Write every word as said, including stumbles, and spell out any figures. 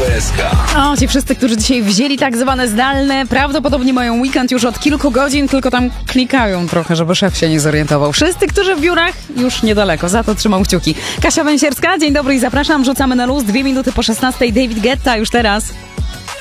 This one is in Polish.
S K. O, ci wszyscy, którzy dzisiaj wzięli tak zwane zdalne, prawdopodobnie mają weekend już od kilku godzin, tylko tam klikają trochę, żeby szef się nie zorientował. Wszyscy, którzy w biurach, już niedaleko, za to trzymam kciuki. Kasia Węsierska, dzień dobry i zapraszam. Rzucamy na luz, dwie minuty po szesnastej. David Guetta już teraz.